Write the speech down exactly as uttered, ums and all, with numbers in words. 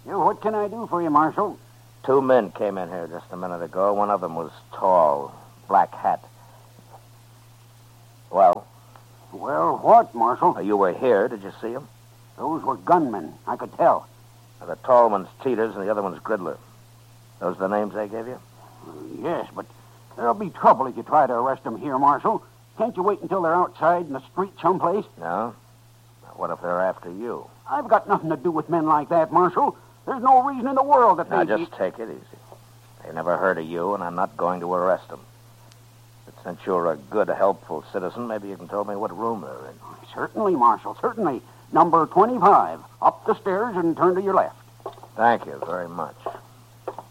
Yeah, what can I do for you, Marshal? Two men came in here just a minute ago. One of them was tall, black hat. Well? Well, what, Marshal? You were here. Did you see them? Those were gunmen. I could tell. The tall one's Teeters and the other one's Gridler. Those the names they gave you? Uh, yes, but there'll be trouble if you try to arrest them here, Marshal. Can't you wait until they're outside in the street someplace? No? What if they're after you? I've got nothing to do with men like that, Marshal. There's no reason in the world that Now, they... just take it easy. They never heard of you, and I'm not going to arrest them. But since you're a good, helpful citizen, maybe you can tell me what room they're in. Certainly, Marshal, certainly. Number twenty-five. Up the stairs and turn to your left. Thank you very much.